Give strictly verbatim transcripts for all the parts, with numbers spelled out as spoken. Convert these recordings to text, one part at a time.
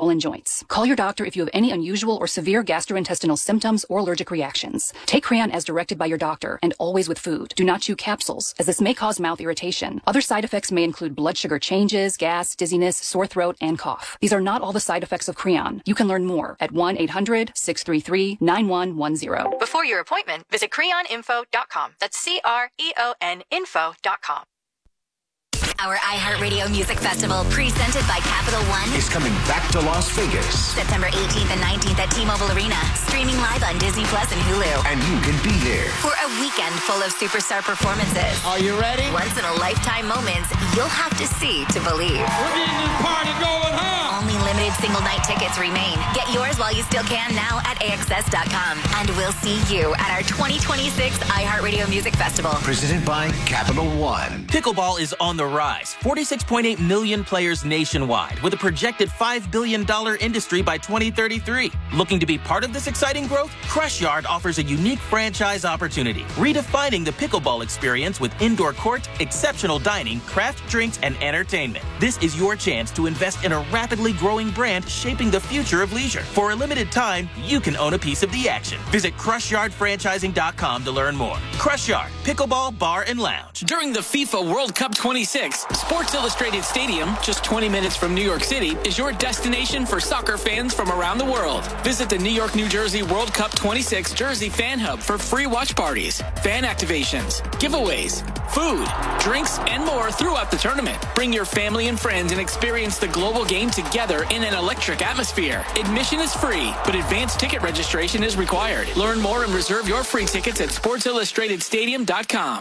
swollen joints. Call your doctor if you have any unusual or severe gastrointestinal symptoms or allergic reactions. Take Creon as directed by your doctor and always with food. Do not chew capsules, as this may cause mouth irritation. Other side effects may include blood sugar changes, gas, dizziness, sore throat, and cough. These are not all the side effects of Creon. You can learn more at one eight hundred, six three three, nine one one zero. Before your appointment, visit creon info dot com. That's C R E O N info dot com. Our iHeartRadio Music Festival, presented by Capital One, is coming back to Las Vegas. September eighteenth and nineteenth at T-Mobile Arena. Streaming live on Disney Plus and Hulu. And you can be there for a weekend full of superstar performances. Are you ready? Once-in-a-lifetime moments you'll have to see to believe. We're getting this party going, huh? Only limited single-night tickets remain. Get yours while you still can now at A X S dot com. And we'll see you at our twenty twenty-six iHeartRadio Music Festival. Presented by Capital One. Pickleball is on the rise. forty-six point eight million players nationwide, with a projected five billion dollars industry by twenty thirty-three. Looking to be part of this exciting growth? Crush Yard offers a unique franchise opportunity, redefining the pickleball experience with indoor court, exceptional dining, craft drinks, and entertainment. This is your chance to invest in a rapidly growing brand shaping the future of leisure. For a limited time, you can own a piece of the action. Visit crush yard franchising dot com to learn more. Crush Yard, Pickleball Bar and Lounge. During the FIFA World Cup twenty-six, Sports Illustrated Stadium, just twenty minutes from New York City, is your destination for soccer fans from around the world. Visit the New York, New Jersey World Cup twenty-six Jersey Fan Hub for free watch parties, fan activations, giveaways, food, drinks, and more throughout the tournament. Bring your family and friends and experience the global game together in an electric atmosphere. Admission is free, but advanced ticket registration is required. Learn more and reserve your free tickets at sports illustrated stadium dot com.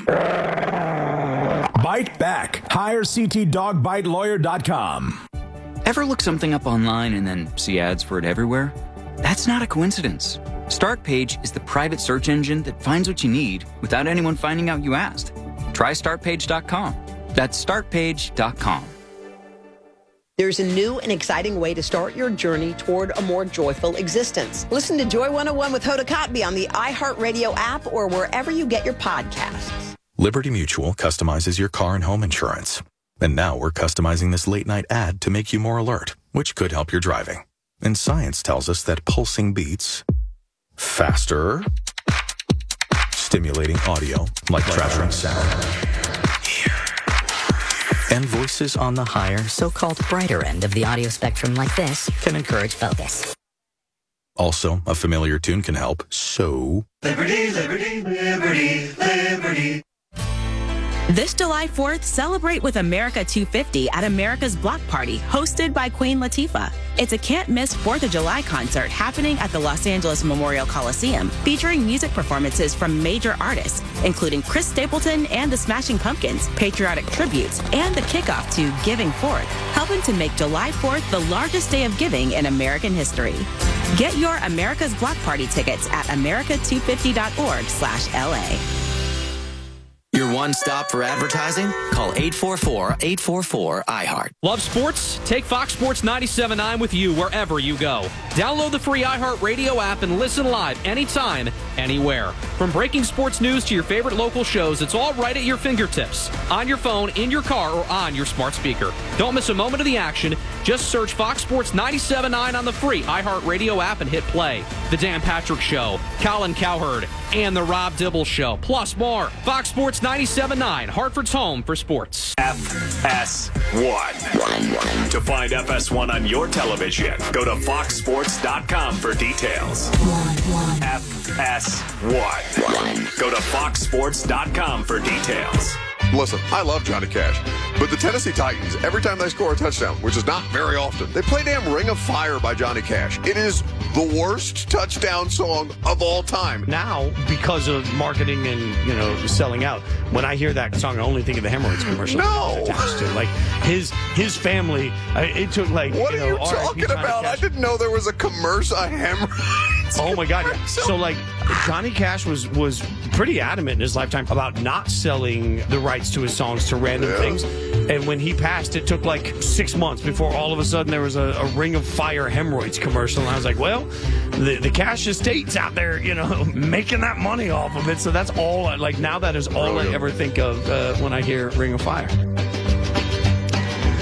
Bite back. Hire C T dog bite lawyer dot com. Ever look something up online and then see ads for it everywhere? That's not a coincidence. Startpage is the private search engine that finds what you need without anyone finding out you asked. Try start page dot com. That's start page dot com. There's a new and exciting way to start your journey toward a more joyful existence. Listen to Joy one oh one with Hoda Kotb on the iHeartRadio app or wherever you get your podcasts. Liberty Mutual customizes your car and home insurance. And now we're customizing this late-night ad to make you more alert, which could help your driving. And science tells us that pulsing beats, faster, stimulating audio like traveling sound, and voices on the higher, so-called brighter end of the audio spectrum like this can encourage focus. Also, a familiar tune can help, so... Liberty, liberty, liberty, liberty. This July fourth, celebrate with America two fifty at America's Block Party, hosted by Queen Latifah. It's a can't-miss fourth of July concert happening at the Los Angeles Memorial Coliseum, featuring music performances from major artists, including Chris Stapleton and the Smashing Pumpkins, patriotic tributes, and the kickoff to Giving Forth, helping to make July fourth the largest day of giving in American history. Get your America's Block Party tickets at america two fifty dot org slash L A. Your one stop for advertising? Call eight four four, eight four four, I heart. Love sports? Take Fox Sports ninety-seven point nine with you wherever you go. Download the free iHeartRadio app and listen live anytime, anywhere. From breaking sports news to your favorite local shows, it's all right at your fingertips. On your phone, in your car, or on your smart speaker. Don't miss a moment of the action. Just search Fox Sports ninety-seven point nine on the free iHeartRadio app and hit play. The Dan Patrick Show, Colin Cowherd, and The Rob Dibble Show, plus more. Fox Sports ninety-seven point nine, Hartford's home for sports. F S one. To find F S one on your television, go to fox sports dot com for details. F S one. Go to fox sports dot com for details. Listen, I love Johnny Cash, but the Tennessee Titans, every time they score a touchdown, which is not very often, they play damn Ring of Fire by Johnny Cash. It is the worst touchdown song of all time. Now, because of marketing and, you know, selling out, when I hear that song, I only think of the hemorrhoids commercial. No! Attached to. Like, his his family, uh, it took like, What you are know, you talking about? I didn't know there was a commercial, a hemorrhoids. Oh my God! Yeah. So like, Johnny Cash was was pretty adamant in his lifetime about not selling the rights to his songs to random yeah. things. And when he passed, it took like six months before all of a sudden there was a, a Ring of Fire hemorrhoids commercial. And I was like, well, the the Cash estate's out there, you know, making that money off of it. So that's all. I, like now, that is all I ever think of uh, when I hear Ring of Fire.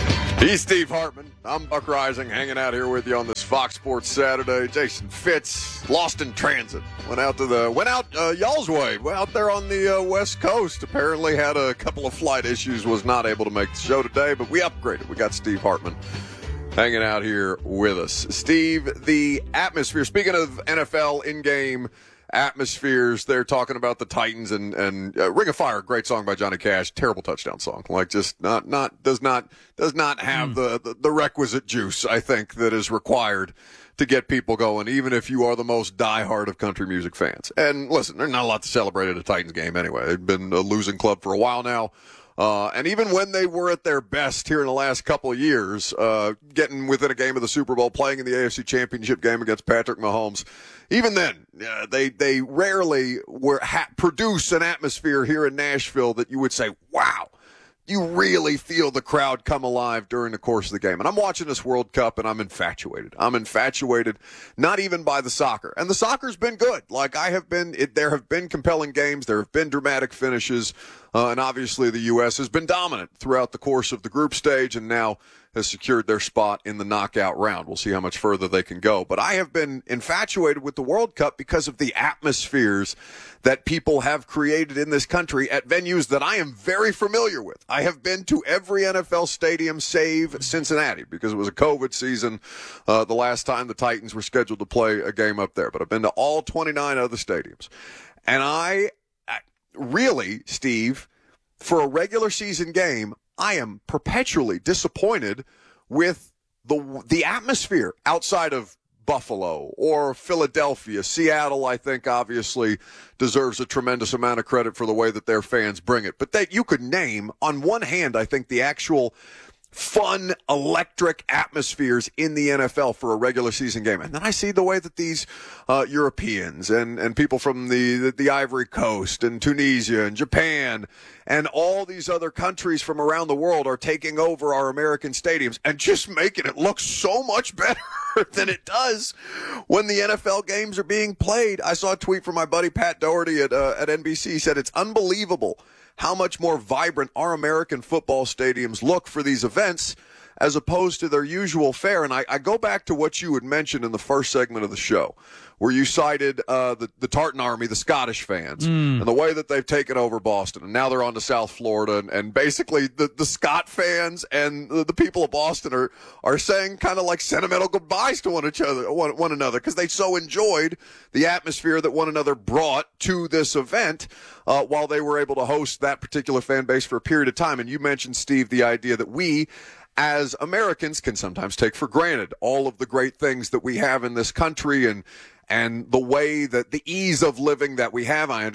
He's Steve Hartman. I'm Buck Rising, hanging out here with you on this Fox Sports Saturday. Jason Fitz, lost in transit. Went out to the went out uh, y'all's way. Went out there on the uh, West Coast. Apparently had a couple of flight issues. Was not able to make the show today, but we upgraded. We got Steve Hartman hanging out here with us. Steve, the atmosphere. Speaking of N F L in-game atmospheres, they're talking about the Titans and and uh, Ring of Fire, great song by Johnny Cash, terrible touchdown song, like just not not does not does not have mm. the, the the requisite juice, I think, that is required to get people going, even if you are the most diehard of country music fans. And listen, there's not a lot to celebrate at a Titans game anyway. They've been a losing club for a while now. Uh, and even when they were at their best here in the last couple of years, uh, getting within a game of the Super Bowl, playing in the A F C Championship game against Patrick Mahomes, even then, uh, they they rarely were ha- produce an atmosphere here in Nashville that you would say, wow, you really feel the crowd come alive during the course of the game. And I'm watching this World Cup, and I'm infatuated. I'm infatuated, not even by the soccer. And the soccer's been good. Like, I have been, it, there have been compelling games. There have been dramatic finishes. Uh, and obviously the U S has been dominant throughout the course of the group stage and now has secured their spot in the knockout round. We'll see how much further they can go. But I have been infatuated with the World Cup because of the atmospheres that people have created in this country at venues that I am very familiar with. I have been to every N F L stadium save Cincinnati because it was a COVID season uh, the last time the Titans were scheduled to play a game up there. But I've been to all twenty-nine other stadiums. And I really, Steve, for a regular season game, I am perpetually disappointed with the the atmosphere outside of Buffalo or Philadelphia. Seattle, I think, obviously deserves a tremendous amount of credit for the way that their fans bring it. But that you could name, on one hand, I think the actual fun, electric atmospheres in the N F L for a regular season game. And then I see the way that these uh, Europeans and, and people from the, the, the Ivory Coast and Tunisia and Japan and all these other countries from around the world are taking over our American stadiums and just making it look so much better than it does when the N F L games are being played. I saw a tweet from my buddy Pat Doherty at, uh, at N B C. He said, it's unbelievable how much more vibrant our American football stadiums look for these events as opposed to their usual fare. And I, I go back to what you had mentioned in the first segment of the show, where you cited uh, the, the Tartan Army, the Scottish fans, mm. and the way that they've taken over Boston. And now they're on to South Florida. And, and basically the, the Scott fans and the, the people of Boston are, are saying kind of like sentimental goodbyes to one, each other, one, one another because they so enjoyed the atmosphere that one another brought to this event uh, while they were able to host that particular fan base for a period of time. And you mentioned, Steve, the idea that we, as Americans, can sometimes take for granted all of the great things that we have in this country and and the way that the ease of living that we have. I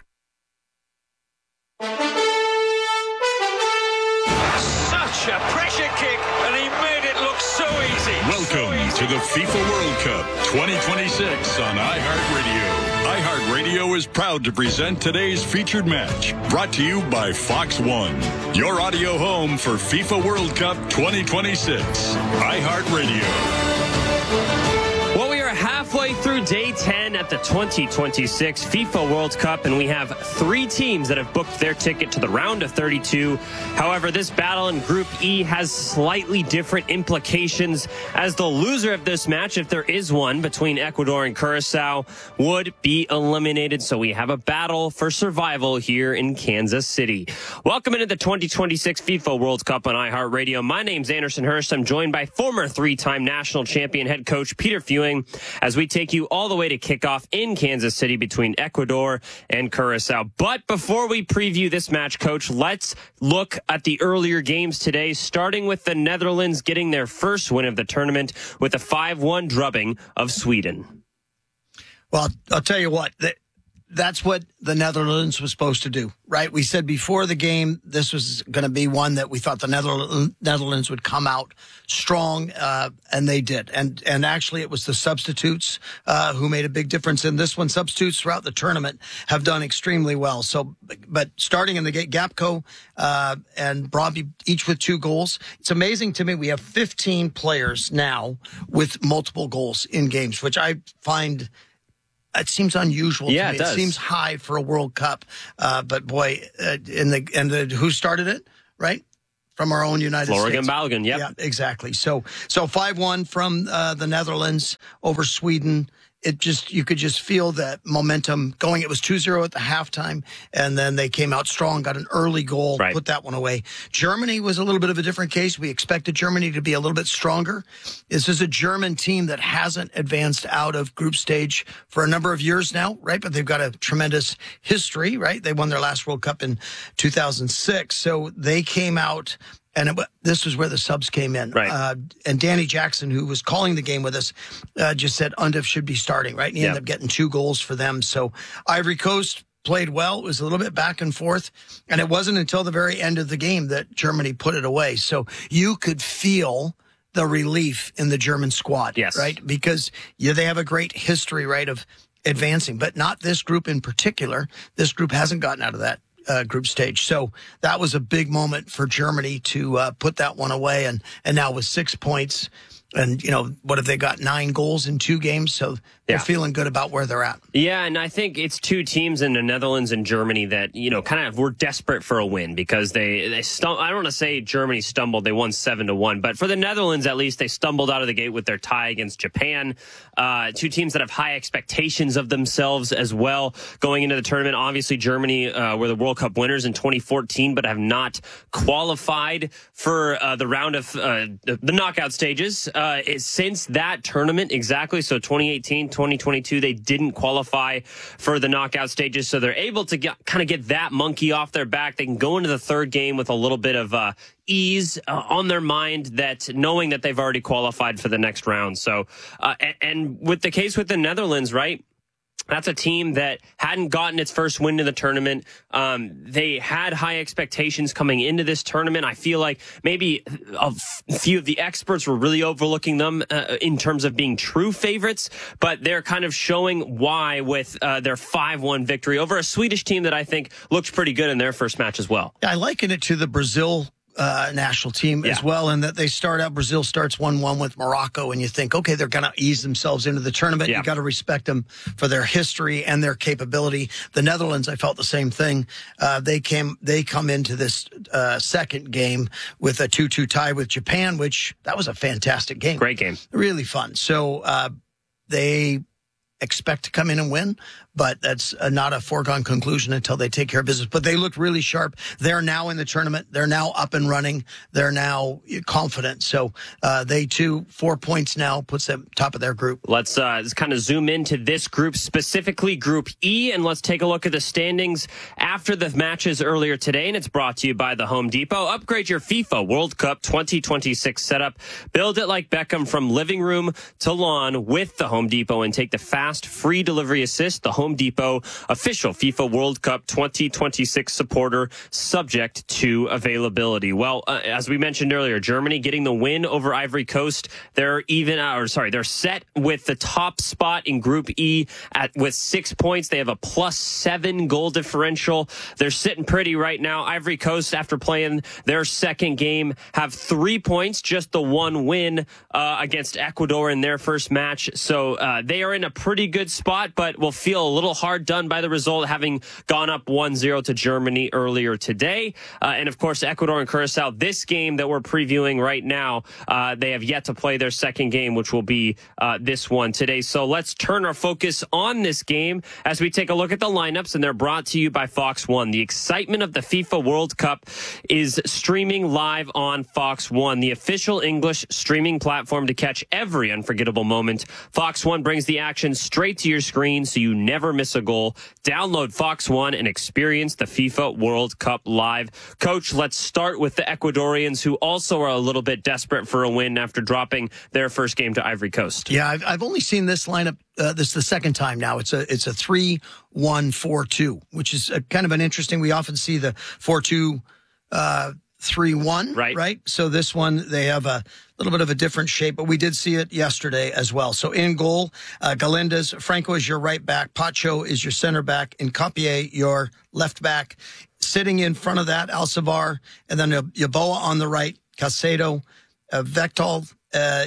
Such a pressure kick, and he made it look so easy. Welcome so easy. to the FIFA World Cup twenty twenty-six on iHeartRadio. iHeartRadio is proud to present today's featured match, brought to you by Fox One, your audio home for FIFA World Cup twenty twenty-six. iHeartRadio. Well, we are halfway through day ten at the twenty twenty-six FIFA World Cup, and we have three teams that have booked their ticket to the round of thirty-two. However, this battle in Group E has slightly different implications, as the loser of this match, if there is one, between Ecuador and Curacao, would be eliminated. So we have a battle for survival here in Kansas City. Welcome into the twenty twenty-six FIFA World Cup on iHeartRadio. My name's Anderson Hurst. I'm joined by former three-time national champion head coach Peter Fewing as we take you all the way to kickoff in Kansas City between Ecuador and Curacao. But before we preview this match, Coach, let's look at the earlier games today, starting with the Netherlands getting their first win of the tournament with a five one drubbing of Sweden. Well, I'll tell you what, that, that's what the Netherlands was supposed to do, right? We said before the game this was going to be one that we thought the Nether- Netherlands would come out strong, uh, and they did. And and actually it was the substitutes uh, who made a big difference in this one. Substitutes throughout the tournament have done extremely well. So, but starting in the gate, Gapco uh, and Brobby, each with two goals. It's amazing to me. We have fifteen players now with multiple goals in games, which I find... It seems unusual yeah, to me. It, does. It seems high for a World Cup. Uh, but boy, uh, in the and the who started it, right? from our own United Florian States. Balogun, yep. Yeah, exactly. So so five one from uh, the Netherlands over Sweden. It just, you could just feel that momentum going. It was two zero at the halftime, and then they came out strong, got an early goal, right. put that one away. Germany was a little bit of a different case. We expected Germany to be a little bit stronger. This is a German team that hasn't advanced out of group stage for a number of years now, right? But they've got a tremendous history, right? They won their last World Cup in two thousand six. So they came out. And it, this was where the subs came in. Right. Uh, and Danny Jackson, who was calling the game with us, uh, just said Undef should be starting, right? And he yep. ended up getting two goals for them. So Ivory Coast played well. It was a little bit back and forth. And it wasn't until the very end of the game that Germany put it away. So you could feel the relief in the German squad, yes. right? Because yeah, they have a great history, right, of advancing, but not this group in particular. This group hasn't gotten out of that Uh, group stage. So that was a big moment for Germany to uh, put that one away. And, and now with six points and, you know, what have they got? Nine goals in two games. So they're yeah. feeling good about where they're at. Yeah, and I think it's two teams in the Netherlands and Germany that, you know, kind of were desperate for a win because they, they stum- I don't want to say Germany stumbled. They won seven to one. But for the Netherlands, at least, they stumbled out of the gate with their tie against Japan. Uh, two teams that have high expectations of themselves as well going into the tournament. Obviously, Germany uh, were the World Cup winners in twenty fourteen, but have not qualified for uh, the round of uh, the, the knockout stages. Uh, since that tournament, exactly, so twenty eighteen, twenty twenty-two, they didn't qualify for the knockout stages, so they're able to get, kind of get that monkey off their back. They can go into the third game with a little bit of uh, ease uh, on their mind, that knowing that they've already qualified for the next round. So, uh, and, and with the case with the Netherlands, right? That's a team that hadn't gotten its first win in the tournament. Um, they had high expectations coming into this tournament. I feel like maybe a few of the experts were really overlooking them uh, in terms of being true favorites, but they're kind of showing why with uh, their five one victory over a Swedish team that I think looked pretty good in their first match as well. I liken it to the Brazil Uh, national team yeah. as well, and that they start out, Brazil starts one one with Morocco, and you think, okay, they're going to ease themselves into the tournament. Yeah. You got to respect them for their history and their capability. The Netherlands, I felt the same thing. Uh, they came, they come into this uh, second game with a two two tie with Japan, which that was a fantastic game. Great game. Really fun. So uh, they expect to come in and win, but that's uh, not a foregone conclusion until they take care of business. But they look really sharp. They're now in the tournament. They're now up and running. They're now confident. So uh, they, too, four points now, puts them top of their group. Let's, uh, let's kind of zoom into this group, specifically Group E, and let's take a look at the standings after the matches earlier today. And it's brought to you by the Home Depot. Upgrade your FIFA World Cup twenty twenty-six setup. Build it like Beckham from living room to lawn with the Home Depot and take the fast, free delivery assist. The Home Depot official FIFA World Cup twenty twenty-six supporter, subject to availability. Well, uh, as we mentioned earlier, Germany getting the win over Ivory Coast. They're even, or sorry, they're set with the top spot in Group E at with six points. They have a plus seven goal differential. They're sitting pretty right now. Ivory Coast, after playing their second game, have three points, just the one win uh, against Ecuador in their first match. So uh, they are in a pretty good spot, but will feel a little hard done by the result, having gone up one zero to Germany earlier today. Uh, and of course, Ecuador and Curacao, this game that we're previewing right now, uh, they have yet to play their second game, which will be uh, this one today. So let's turn our focus on this game as we take a look at the lineups, and they're brought to you by Fox One. The excitement of the FIFA World Cup is streaming live on Fox One, the official English streaming platform to catch every unforgettable moment. Fox One brings the action straight to your screen so you never miss a goal. Download Fox One and experience the FIFA World Cup live. Coach, let's start with the Ecuadorians, who also are a little bit desperate for a win after dropping their first game to Ivory Coast. Yeah, I've, I've only seen this lineup. Uh, this is the second time now. It's a it's a three one four two, which is a, kind of an interesting. We often see the four two uh, three one, right? Right. So this one they have a little bit of a different shape, but we did see it yesterday as well. So in goal, uh, Galindez, Franco is your right back, Pacho is your center back, and Capier your left back. Sitting in front of that, Alcivar, and then Yaboa on the right, Caicedo, uh, Vectal, uh,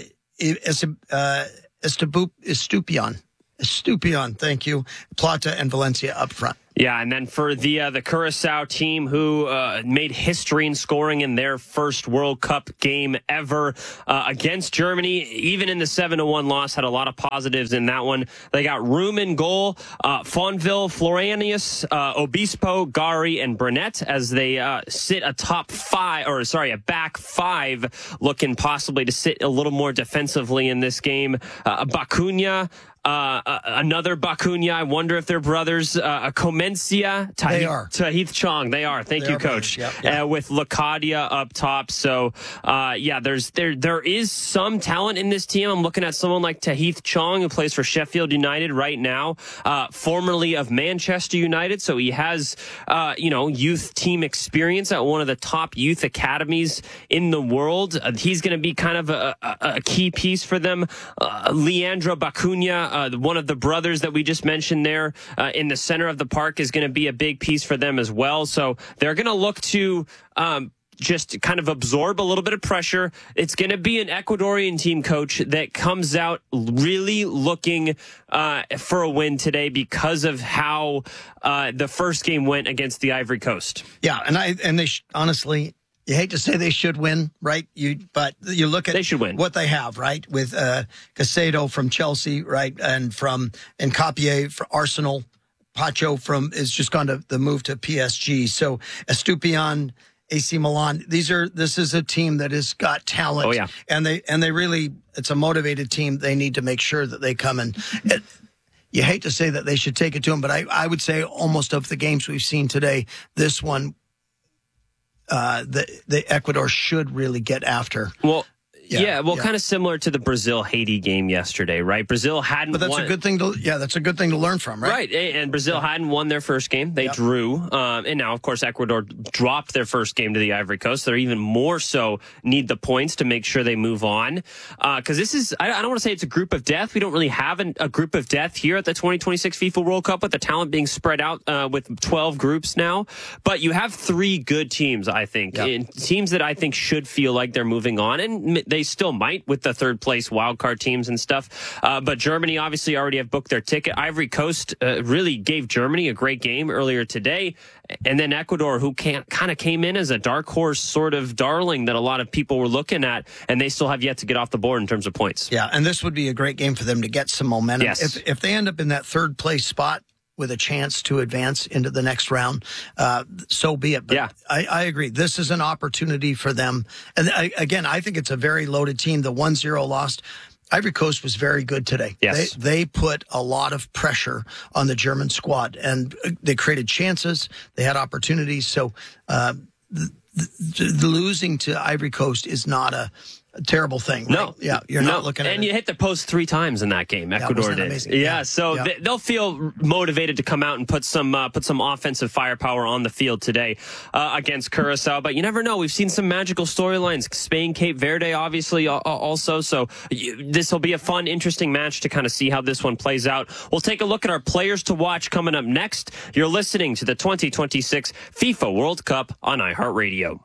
uh, Estupion. Estupion, thank you. Plata and Valencia up front. Yeah, and then for the uh, the Curacao team who uh, made history in scoring in their first World Cup game ever uh, against Germany, even in the seven to one loss, had a lot of positives in that one. They got Room in goal, uh, Fonville, Floranius, uh, Obispo, Gari, and Burnett as they uh, sit a top five, or sorry, a back five, looking possibly to sit a little more defensively in this game. Uh, Bacunia, Uh, uh, another Bacunia. I wonder if they're brothers. Uh, Comencia. Tahith, They are. Tahith Chong. They are. Thank They you, are Coach. brothers. Yep, yep. Uh, with Lacadia up top. So, uh, yeah, there's there there is some talent in this team. I'm looking at someone like Tahith Chong, who plays for Sheffield United right now, uh, formerly of Manchester United. So he has, uh, you know, youth team experience at one of the top youth academies in the world. Uh, he's going to be kind of a, a, a key piece for them. Uh, Leandro Bacunia, Uh, one of the brothers that we just mentioned there uh, in the center of the park, is going to be a big piece for them as well. So they're going to look to um, just kind of absorb a little bit of pressure. It's going to be an Ecuadorian team, Coach, that comes out really looking uh, for a win today because of how uh, the first game went against the Ivory Coast. Yeah, and I and they sh- honestly, you hate to say they should win, right? You, but you look at they should win. what they have, right? With uh, Casado from Chelsea, right, and from and Capier for Arsenal, Pacho from is just gone to the move to P S G. So Estupiñán, A C Milan. These are this is a team that has got talent. Oh yeah, and they and they really it's a motivated team. They need to make sure that they come and. and you hate to say that they should take it to them, but I, I would say almost of the games we've seen today, this one. Uh, the the Ecuador should really get after. Well, yeah, yeah well, yeah. kind of similar to the Brazil-Haiti game yesterday, right? Brazil hadn't But that's won. a good thing to yeah, that's a good thing to learn from, right? Right, and Brazil Yeah. hadn't won their first game. They Yep. drew, um, and now, of course, Ecuador dropped their first game to the Ivory Coast. They're even more so need the points to make sure they move on. Because uh, this is, I, I don't want to say it's a group of death. We don't really have an, a group of death here at the twenty twenty-six FIFA World Cup with the talent being spread out uh, with twelve groups now. But you have three good teams, I think, Yep. and teams that I think should feel like they're moving on, and they still might with the third place wildcard teams and stuff. Uh, but Germany obviously already have booked their ticket. Ivory Coast uh, really gave Germany a great game earlier today. And then Ecuador, who can't, kind of came in as a dark horse sort of darling that a lot of people were looking at, and they still have yet to get off the board in terms of points. Yeah, and this would be a great game for them to get some momentum. Yes. If if they end up in that third place spot with a chance to advance into the next round, uh, so be it. But yeah. I, I agree. This is an opportunity for them. And I, again, I think it's a very loaded team. The one zero lost. Ivory Coast was very good today. Yes. They, they put a lot of pressure on the German squad, and they created chances. They had opportunities. So uh, the, the, the losing to Ivory Coast is not a, a terrible thing. Right? No. Yeah, you're no. not looking at And it. you hit the post three times in that game, Yeah, Ecuador wasn't that did. amazing? Yeah, Yeah. so Yeah. They, they'll feel motivated to come out and put some uh, put some offensive firepower on the field today uh, against Curacao. But you never know. We've seen some magical storylines. Spain, Cape Verde, obviously, uh, also. So this will be a fun, interesting match to kind of see how this one plays out. We'll take a look at our players to watch coming up next. You're listening to the twenty twenty-six FIFA World Cup on iHeartRadio.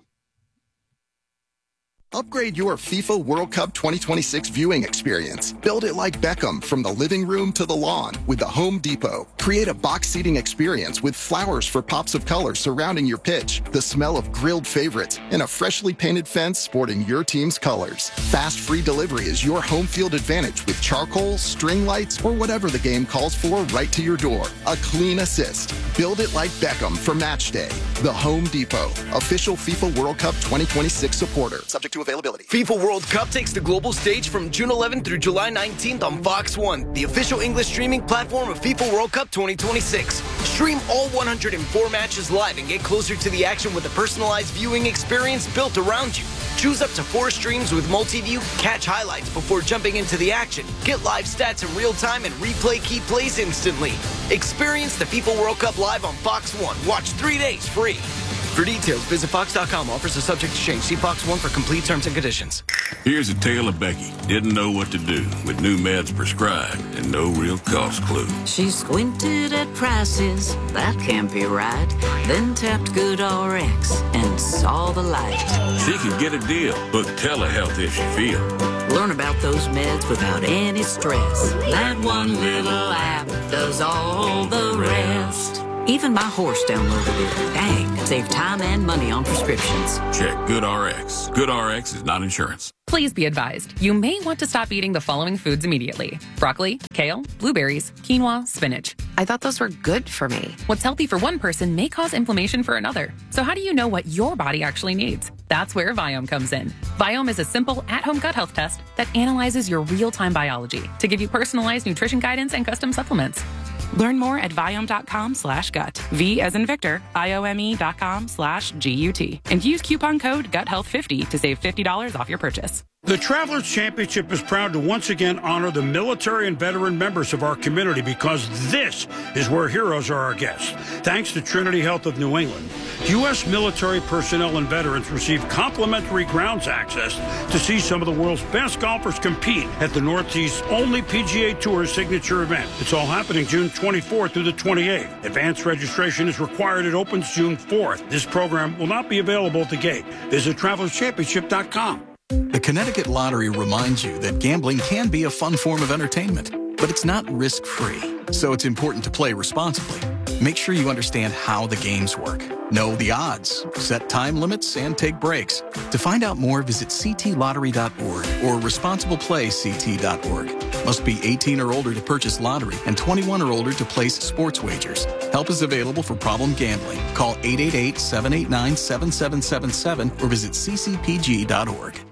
Upgrade your FIFA World Cup twenty twenty-six viewing experience. Build it like Beckham from the living room to the lawn with the Home Depot. Create a box seating experience with flowers for pops of color surrounding your pitch, the smell of grilled favorites, and a freshly painted fence sporting your team's colors. Fast free delivery is your home field advantage with charcoal, string lights, or whatever the game calls for right to your door. A clean assist. Build it like Beckham for match day. The Home Depot, official FIFA World Cup twenty twenty-six supporter. Subject to availability. FIFA World Cup takes the global stage from June eleventh through July nineteenth on Fox one, the official English streaming platform of FIFA World Cup twenty twenty-six. Stream all one hundred four matches live and get closer to the action with a personalized viewing experience built around you. Choose up to four streams with multi-view, catch highlights before jumping into the action, get live stats in real time, and replay key plays instantly. Experience the FIFA World Cup live on Fox one. Watch three days free. For details, visit fox dot com. Offers are subject to change. See Fox one for complete terms and conditions. Here's a tale of Becky. Didn't know what to do with new meds prescribed and no real cost clue. She squinted at prices, that can't be right. Then tapped GoodRx and saw the light. She could get a deal. Book telehealth if she feel. Learn about those meds without any stress. That one little app does all the rest. Even my horse downloaded it. Dang, saved time and money on prescriptions. Check GoodRx. GoodRx is not insurance. Please be advised, you may want to stop eating the following foods immediately. Broccoli, kale, blueberries, quinoa, spinach. I thought those were good for me. What's healthy for one person may cause inflammation for another. So how do you know what your body actually needs? That's where Viome comes in. Viome is a simple at-home gut health test that analyzes your real-time biology to give you personalized nutrition guidance and custom supplements. Learn more at Viome.com slash gut. V as in Victor, I-O-M-E dot com slash G-U-T. And use coupon code gut health fifty to save fifty dollars off your purchase. The Travelers Championship is proud to once again honor the military and veteran members of our community because this is where heroes are our guests. Thanks to Trinity Health of New England, U S military personnel and veterans receive complimentary grounds access to see some of the world's best golfers compete at the Northeast's only P G A Tour signature event. It's all happening June twenty-fourth through the twenty-eighth. Advanced registration is required. It opens June fourth. This program will not be available at the gate. Visit travelers championship dot com. The Connecticut Lottery reminds you that gambling can be a fun form of entertainment, but it's not risk-free, so it's important to play responsibly. Make sure you understand how the games work, know the odds, set time limits, and take breaks. To find out more, visit c t lottery dot org or responsible play c t dot org. Must be eighteen or older to purchase lottery and twenty-one or older to place sports wagers. Help is available for problem gambling. Call eight eight eight, seven eight nine, seven seven seven seven or visit c c p g dot org.